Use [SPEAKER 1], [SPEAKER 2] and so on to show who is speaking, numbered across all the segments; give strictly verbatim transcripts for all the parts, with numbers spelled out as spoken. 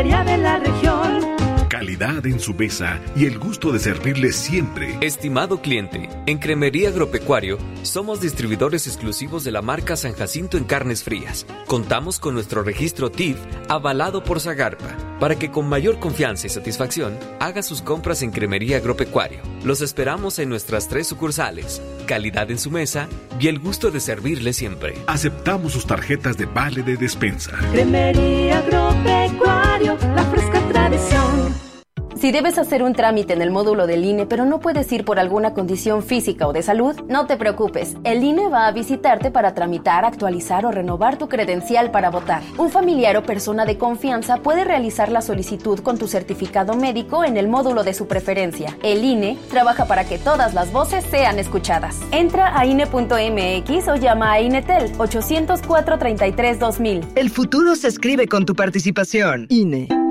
[SPEAKER 1] de la región.
[SPEAKER 2] Calidad en su mesa y el gusto de servirle siempre.
[SPEAKER 3] Estimado cliente, en Cremería Agropecuario somos distribuidores exclusivos de la marca San Jacinto en carnes frías. Contamos con nuestro registro T I F avalado por Zagarpa para que con mayor confianza y satisfacción haga sus compras en Cremería Agropecuario. Los esperamos en nuestras tres sucursales. Calidad en su mesa y el gusto de servirle siempre.
[SPEAKER 2] Aceptamos sus tarjetas de vale de despensa.
[SPEAKER 1] Cremería Agropecuario, la fresca tradición.
[SPEAKER 4] Si debes hacer un trámite en el módulo del I N E, pero no puedes ir por alguna condición física o de salud, no te preocupes. El I N E va a visitarte para tramitar, actualizar o renovar tu credencial para votar. Un familiar o persona de confianza puede realizar la solicitud con tu certificado médico en el módulo de su preferencia. El I N E trabaja para que todas las voces sean escuchadas. Entra a I N E punto M X o llama a INETEL ochocientos cuatro, treinta y tres, dos mil.
[SPEAKER 5] El futuro se escribe con tu participación. I N E.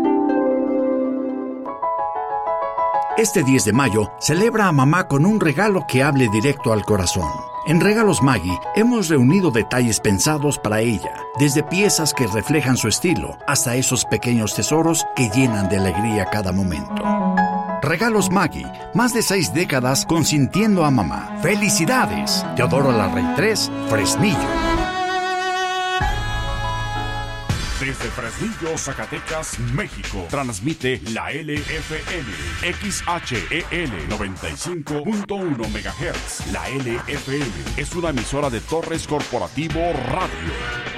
[SPEAKER 6] Este diez de mayo, celebra a mamá con un regalo que hable directo al corazón. En Regalos Maggi hemos reunido detalles pensados para ella, desde piezas que reflejan su estilo hasta esos pequeños tesoros que llenan de alegría cada momento. Regalos Maggi, más de seis décadas consintiendo a mamá. ¡Felicidades! Teodoro Larrey tres, Fresnillo.
[SPEAKER 7] Desde Fresnillo, Zacatecas, México, transmite la L F M, X H E L noventa y cinco punto uno megahertz. La L F M es una emisora de Torres Corporativo Radio.